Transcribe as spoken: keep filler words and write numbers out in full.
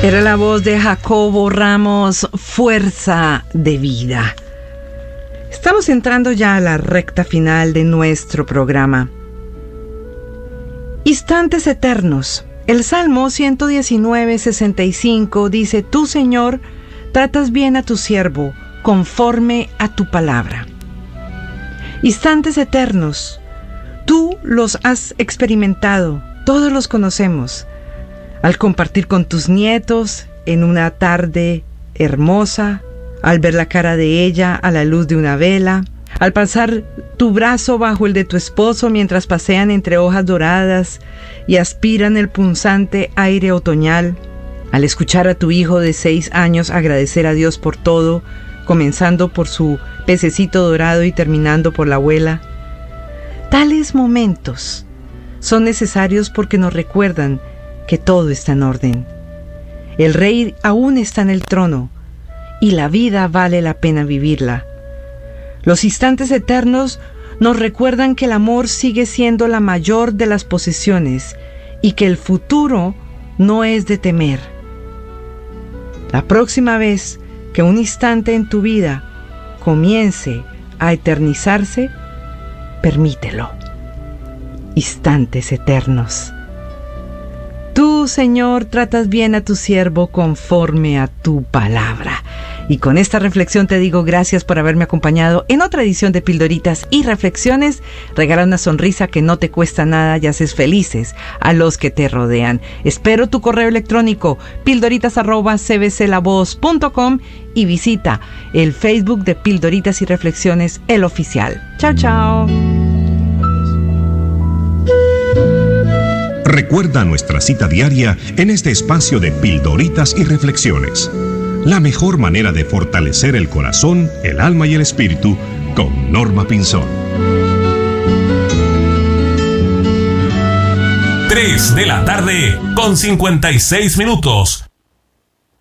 Era la voz de Jacobo Ramos, Fuerza de Vida. Estamos entrando ya a la recta final de nuestro programa. Instantes eternos. El Salmo ciento diecinueve, sesenta y cinco dice: Tú, Señor, tratas bien a tu siervo, conforme a tu palabra. Instantes eternos. Tú los has experimentado, todos los conocemos. Al compartir con tus nietos en una tarde hermosa, al ver la cara de ella a la luz de una vela, al pasar tu brazo bajo el de tu esposo mientras pasean entre hojas doradas y aspiran el punzante aire otoñal, al escuchar a tu hijo de seis años agradecer a Dios por todo, comenzando por su pececito dorado y terminando por la abuela. Tales momentos son necesarios porque nos recuerdan que todo está en orden. El Rey aún está en el trono y la vida vale la pena vivirla. Los instantes eternos nos recuerdan que el amor sigue siendo la mayor de las posesiones y que el futuro no es de temer. La próxima vez que un instante en tu vida comience a eternizarse, permítelo. Instantes eternos. Tú, Señor, tratas bien a tu siervo conforme a tu palabra. Y con esta reflexión te digo gracias por haberme acompañado en otra edición de Pildoritas y Reflexiones. Regala una sonrisa que no te cuesta nada y haces felices a los que te rodean. Espero tu correo electrónico pildoritas arroba c b c la voz punto com y visita el Facebook de Pildoritas y Reflexiones, el oficial. Chao, chao. Recuerda nuestra cita diaria en este espacio de Pildoritas y Reflexiones. La mejor manera de fortalecer el corazón, el alma y el espíritu con Norma Pinzón. tres de la tarde con cincuenta y seis minutos.